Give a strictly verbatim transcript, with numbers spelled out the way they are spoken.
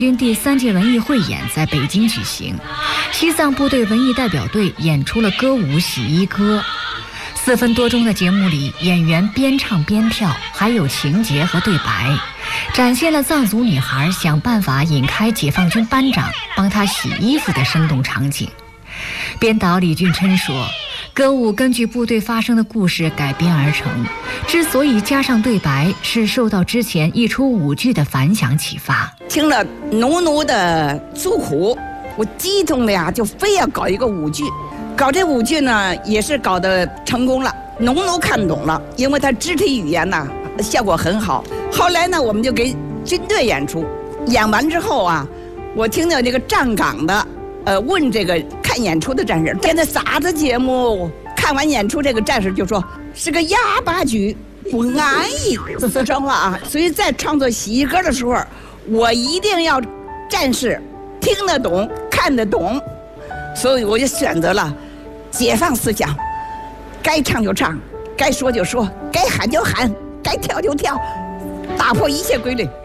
军第三届文艺汇演在北京举行，西藏部队文艺代表队演出了歌舞《洗衣歌》。四分多钟的节目里，演员边唱边跳，还有情节和对白，展现了藏族女孩想办法引开解放军班长帮她洗衣服的生动场景。编导李俊琛说，歌舞根据部队发生的故事改编而成，之所以加上对白，是受到之前一出舞剧的反响启发。 听了浓浓的诉苦，我激动的呀，就非要搞一个舞剧。搞这舞剧呢，也是搞得成功了，农奴看懂了，因为他肢体语言呢效果很好。后来呢，我们就给军队演出，演完之后啊，我听到这个站岗的，呃，问这个看演出的战士，现在啥子节目？看完演出，这个战士就说是个哑巴剧，不安逸，四川话啊。所以在创作洗衣歌的时候，我一定要战士听得懂、看得懂，所以我就选择了解放思想，该唱就唱，该说就说，该喊就喊，该跳就跳，打破一切规律。